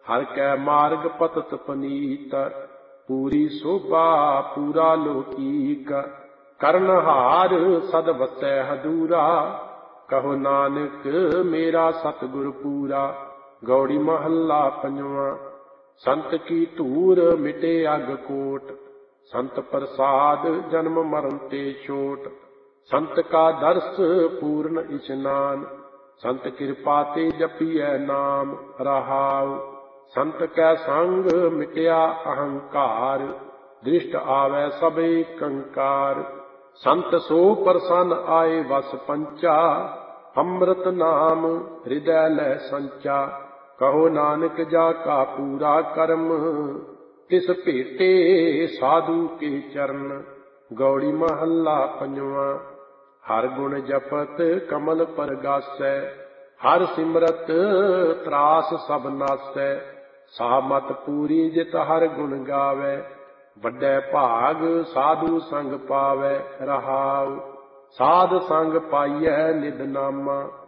हर कै मार्ग पतत पनीत, पूरी शोभा पूरा लोकीक। करनहार सद वसै हदूरा, कहो नानक मेरा सतगुर पूरा। गौड़ी महला पंजवा। संत की धूर मिटे अग कोट, संत प्रसाद जन्म मरण ते छोट। संत का दर्श पूर्ण इशनान, संत कृपा ते जपिए नाम रहाव। संत कै संग मिटया अहंकार, दृष्ट आवे सबे कंकार। संत सो प्रसन्न आए वस पंचा, अमृत नाम हृदय लै संचा। कहो नानक जाका पूरा कर्म, तिस भेटे साधु के चरण। गौड़ी महला पंजवा। हर गुण जपत कमल परगासै, हर सिमरत त्रास सब नासै। सामत पूरी जित हर गुण गावै, ਵੱਡੇ ਭਾਗ ਸਾਧੂ ਸੰਗ ਪਾਵੈ ਰਹਾਉ। ਸਾਧ ਸੰਗ ਪਾਈਐ ਨਿਧ ਨਾਮਾ,